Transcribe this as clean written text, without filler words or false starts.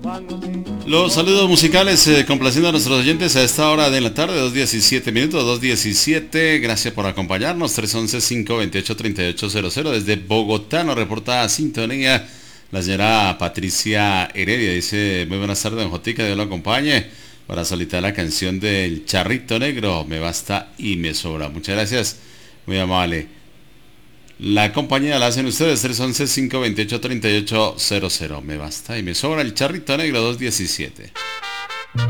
Los saludos musicales complaciendo a nuestros oyentes a esta hora de la tarde, 2:17 minutos, 2:17. Gracias por acompañarnos. 311-528-3800 desde Bogotá. Nos reporta sintonía la señora Patricia Heredia. Dice: muy buenas tardes, don Jotica, Dios lo acompañe. Para solicitar la canción del Charrito Negro, Me Basta y Me Sobra. Muchas gracias, muy amable. La compañía la hacen ustedes, 311-528-3800. Me Basta y Me Sobra, el Charrito Negro, 2:17.